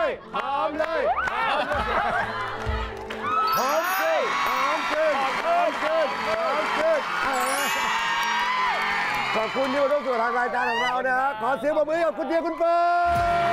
หอมเลยหอมขึ้นหอมขึ้นหอมขึ้นหอมขึ้นขอบคุณที่มาร่วมสนุกทางรายการของเรานะฮะขอเสียงปรบมือให้กับคุณเดียคุณเฟิร์น